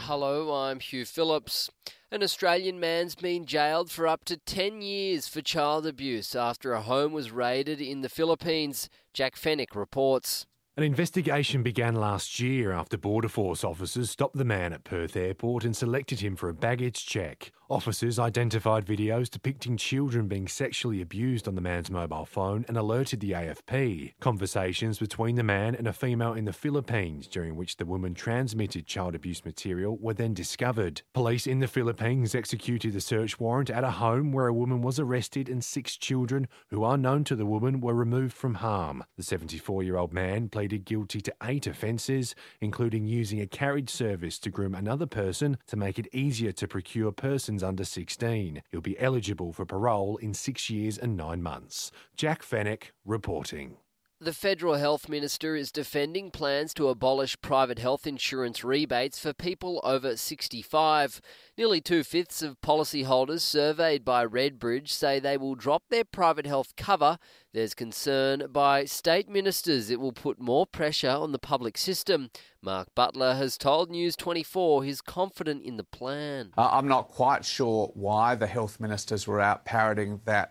Hello, I'm Hugh Phillips. An Australian man's been jailed for up to 10 years for child abuse after a home was raided in the Philippines. Jack Fennick reports. An investigation began last year after Border Force officers stopped the man at Perth Airport and selected him for a baggage check. Officers identified videos depicting children being sexually abused on the man's mobile phone and alerted the AFP. Conversations between the man and a female in the Philippines, during which the woman transmitted child abuse material, were then discovered. Police in the Philippines executed a search warrant at a home where a woman was arrested and 6 children who are known to the woman were removed from harm. The 74-year-old man pleaded guilty to 8 offences, including using a carriage service to groom another person to make it easier to procure persons under 16. He'll be eligible for parole in 6 years and 9 months. Jack Fennick reporting. The Federal Health Minister is defending plans to abolish private health insurance rebates for people over 65. Nearly 2/5 of policyholders surveyed by Redbridge say they will drop their private health cover. There's concern by state ministers it will put more pressure on the public system. Mark Butler has told News 24 he's confident in the plan. I'm not quite sure why the health ministers were out parroting that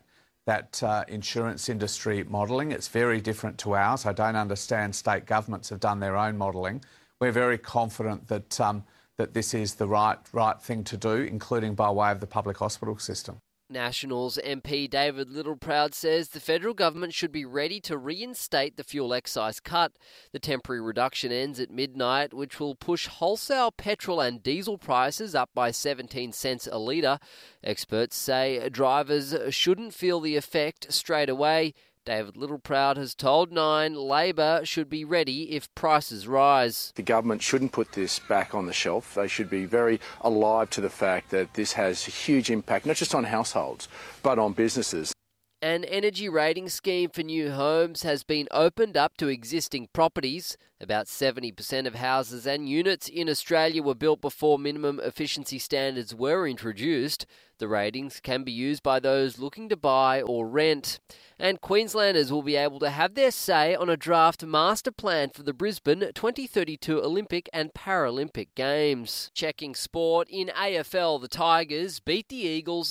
insurance industry modelling. It's very different to ours. I don't understand state governments have done their own modelling. We're very confident that that this is the right thing to do, including by way of the public hospital system. Nationals MP David Littleproud says the federal government should be ready to reinstate the fuel excise cut. The temporary reduction ends at midnight, which will push wholesale petrol and diesel prices up by 17 cents a litre. Experts say drivers shouldn't feel the effect straight away. David Littleproud has told Nine Labor should be ready if prices rise. The government shouldn't put this back on the shelf. They should be very alive to the fact that this has a huge impact, not just on households, but on businesses. An energy rating scheme for new homes has been opened up to existing properties. About 70% of houses and units in Australia were built before minimum efficiency standards were introduced. The ratings can be used by those looking to buy or rent. And Queenslanders will be able to have their say on a draft master plan for the Brisbane 2032 Olympic and Paralympic Games. Checking sport, in AFL, the Tigers beat the Eagles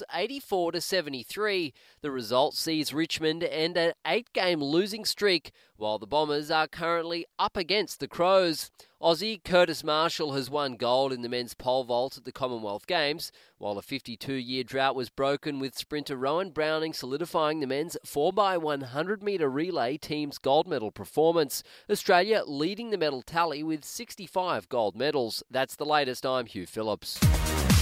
84-73. The result sees Richmond end an 8-game losing streak, while the Bombers are currently up against the Crows. Aussie Curtis Marshall has won gold in the men's pole vault at the Commonwealth Games, while a 52-year drought was broken with sprinter Rowan Browning solidifying the men's 4x100-metre relay team's gold medal performance. Australia leading the medal tally with 65 gold medals. That's the latest. I'm Hugh Phillips.